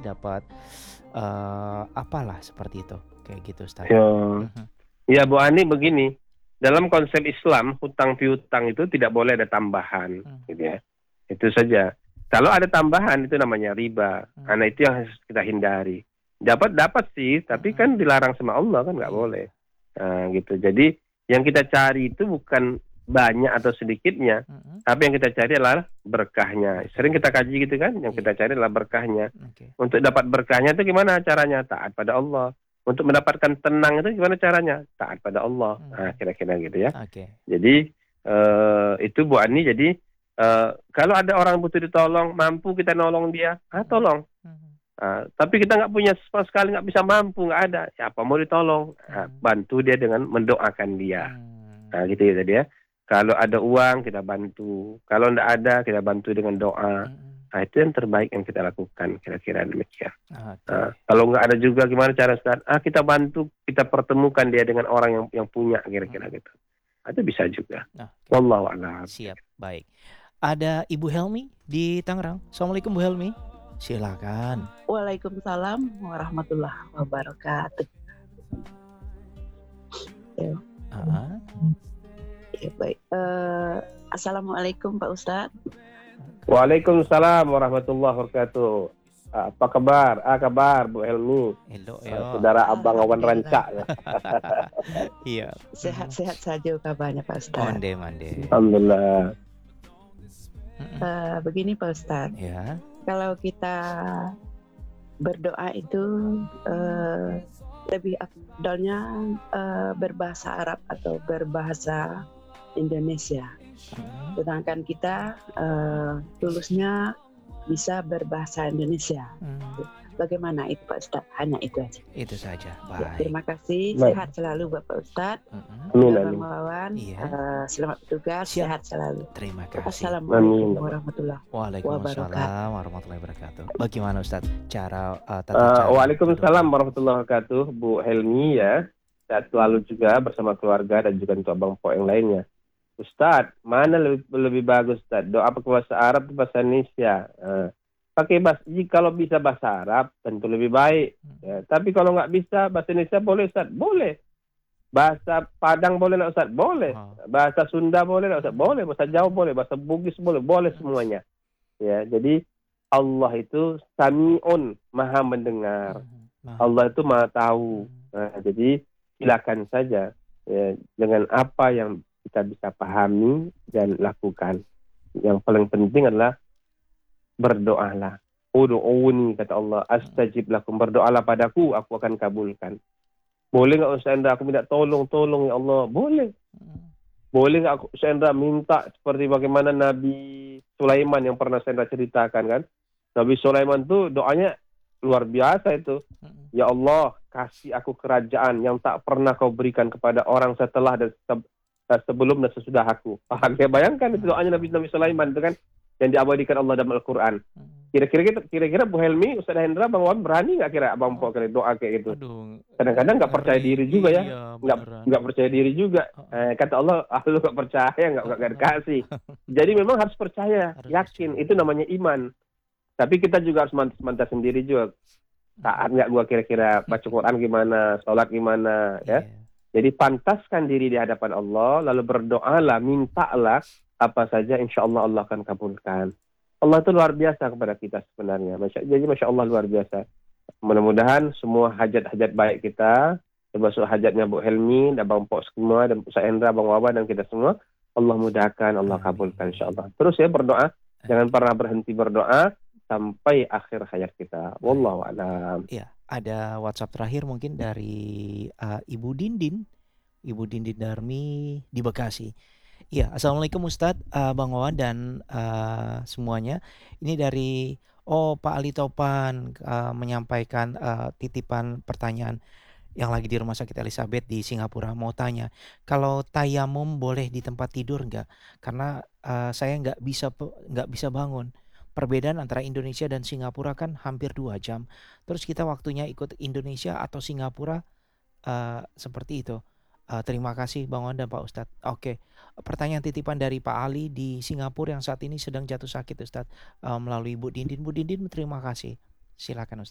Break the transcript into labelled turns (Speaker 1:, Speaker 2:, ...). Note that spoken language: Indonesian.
Speaker 1: dapat apalah seperti itu. Kayak gitu Ustaz.
Speaker 2: Ya,
Speaker 1: Mhm.
Speaker 2: ya Bu Ani begini, dalam konsep Islam hutang piutang itu tidak boleh ada tambahan,
Speaker 1: Mhm.
Speaker 2: gitu ya. Itu saja. Kalau ada tambahan itu namanya riba. Karena
Speaker 1: Mhm.
Speaker 2: itu yang harus kita hindari. Dapat sih, tapi
Speaker 1: Mhm.
Speaker 2: kan dilarang sama Allah kan nggak boleh.
Speaker 1: Iya.
Speaker 2: Nah, gitu. Jadi yang kita cari itu bukan banyak atau sedikitnya,
Speaker 1: Mhm.
Speaker 2: tapi yang kita cari adalah berkahnya. Sering kita
Speaker 1: Berkahnya.
Speaker 2: kaji gitu kan, yang kita
Speaker 1: Iya.
Speaker 2: cari adalah berkahnya.
Speaker 1: Oke.
Speaker 2: Untuk dapat berkahnya itu gimana caranya? Taat pada Allah. Untuk mendapatkan tenang itu gimana caranya? Taat pada Allah. Nah,
Speaker 1: Mhm.
Speaker 2: kira-kira gitu ya.
Speaker 1: Oke.
Speaker 2: Jadi itu Bu Ani. Jadi kalau ada orang butuh ditolong, mampu kita nolong dia,
Speaker 1: Mhm.
Speaker 2: tolong.
Speaker 1: Mhm.
Speaker 2: Tapi kita nggak punya sama sekali, nggak bisa mampu, nggak ada. Siapa mau ditolong?
Speaker 1: Mhm.
Speaker 2: Bantu dia dengan mendoakan dia. Nah, gitu ya tadi ya. Kalau ada uang kita bantu. Kalau nggak ada kita bantu dengan doa.
Speaker 1: Mhm.
Speaker 2: Nah, itu yang terbaik yang kita lakukan, kira-kira demikian.
Speaker 1: Oke.
Speaker 2: Kalau nggak ada juga gimana cara Ustaz? Kita bantu, kita pertemukan dia dengan orang yang punya, kira-kira
Speaker 1: Mhm.
Speaker 2: gitu. Itu bisa juga.
Speaker 1: Oke.
Speaker 2: Wallahu a'lam.
Speaker 1: Siap, baik. Ada Ibu Helmi di Tangerang. Assalamualaikum Bu Helmi. Silakan.
Speaker 3: Waalaikumsalam warahmatullahi wabarakatuh. Ya.
Speaker 1: Heeh.
Speaker 3: Ya, baik. Assalamualaikum Pak Ustadz.
Speaker 2: Waalaikumsalam warahmatullahi wabarakatuh. Apa kabar? Kabar Bu Helmi.
Speaker 1: Hello, yo.
Speaker 2: Saudara Abang Awan
Speaker 3: Alhamdulillah.
Speaker 2: Rancak ya.
Speaker 1: Iya.
Speaker 3: Sehat-sehat saja kabarnya Pak Ustadz.
Speaker 1: Mande.
Speaker 2: Alhamdulillah.
Speaker 3: Begini Pak Ustadz,
Speaker 1: Ya.
Speaker 3: kalau kita berdoa itu lebih afdalnya berbahasa Arab atau berbahasa Indonesia. Sedangkan kita tulusnya bisa berbahasa Indonesia. Bagaimana itu Pak Ustadz? Hanya itu aja.
Speaker 1: Itu saja.
Speaker 3: Ya,
Speaker 1: Baik.
Speaker 3: terima kasih.
Speaker 2: Baik.
Speaker 3: Sehat selalu Bapak Ustadz.
Speaker 2: Amin,
Speaker 3: Bang
Speaker 2: amin.
Speaker 3: Wawan,
Speaker 1: Iya.
Speaker 3: selamat bertugas.
Speaker 1: Siap.
Speaker 3: Sehat selalu.
Speaker 1: Terima kasih.
Speaker 3: Assalamualaikum
Speaker 2: Amin.
Speaker 3: warahmatullahi
Speaker 1: Waalaikumsalam warahmatullahi wabarakatuh. Bagaimana Ustadz cara tata cara
Speaker 2: Waalaikumsalam
Speaker 1: berdoa?
Speaker 2: warahmatullahi wabarakatuh, Bu Helmi ya. Sehat selalu juga bersama keluarga dan juga untuk Abang Po yang lainnya. Ustadz, mana lebih bagus Ustadz? Doa pakai bahasa Arab atau bahasa Indonesia? Pakai kalau bisa bahasa Arab tentu lebih baik. Ya. Tapi kalau nggak bisa bahasa Indonesia boleh Ustadz? Boleh. Bahasa Padang boleh nggak Ustadz? Boleh. Bahasa Sunda boleh nggak Ustadz? Boleh. Bahasa Jawa boleh. Bahasa Bugis boleh semuanya. Ya, jadi Allah itu Sami'un, maha mendengar. Allah itu maha tahu. Nah, jadi silakan saja ya, dengan apa yang kita bisa pahami dan lakukan. Yang paling penting adalah berdoalah. Ud'uuni kata Allah, astajib lakum. Berdoalah padaku, aku akan kabulkan. Boleh nggak Ustaz Endra aku minta tolong ya Allah? Boleh. Boleh nggak Ustaz Endra minta seperti bagaimana Nabi Sulaiman yang pernah Ustaz Endra ceritakan kan? Nabi Sulaiman tuh doanya luar biasa itu. Ya Allah, kasih aku kerajaan yang tak pernah kau berikan kepada orang setelah dan sebelum dan sesudah aku. Bayangkan itu doanya Nabi Sulaiman itu kan, yang diabadikan Allah dalam Al-Quran. Kira-kira Bu Helmi, Ustaz Hendra, Bang Wan berani nggak kira Abang Po kali doa kayak gitu? Kadang-kadang nggak percaya diri juga ya, nggak percaya diri juga. Kata Allah, lu nggak percaya, nggak dikasih. Jadi memang harus percaya, yakin. Itu namanya iman. Tapi kita juga harus mantap sendiri juga. Taat nggak gua kira-kira, baca Quran gimana, sholat gimana, ya. Jadi pantaskan diri di hadapan Allah, lalu berdoalah, mintalah apa saja, insya Allah Allah akan kabulkan. Allah itu luar biasa kepada kita sebenarnya. Jadi Masya Allah luar biasa. Mudah-mudahan semua hajat-hajat baik kita, termasuk hajatnya Bu Helmi, dan Bang Pok semua, dan Ustaz Endra, Bang Wawa, dan kita semua, Allah mudahkan, Allah kabulkan insya Allah. Terus ya berdoa, jangan pernah berhenti berdoa sampai akhir hayat kita. Wallahu a'lam.
Speaker 1: Iya, ada WhatsApp terakhir mungkin dari Ibu Dindin Darmi di Bekasi. Iya, Assalamualaikum Ustadz, Bang Wawan dan semuanya. Ini dari Pak Ali Topan menyampaikan titipan pertanyaan yang lagi di Rumah Sakit Elizabeth di Singapura. Mau tanya, kalau tayamum boleh di tempat tidur nggak? Karena saya nggak bisa bangun. Perbedaan antara Indonesia dan Singapura kan hampir 2 jam. Terus kita waktunya ikut Indonesia atau Singapura seperti itu. Terima kasih Bang Wan dan Pak Ustadz. Oke, pertanyaan titipan dari Pak Ali di Singapura yang saat ini sedang jatuh sakit Ustadz, melalui Bu Dindin. Bu Dindin, terima kasih. Silakan Ustadz.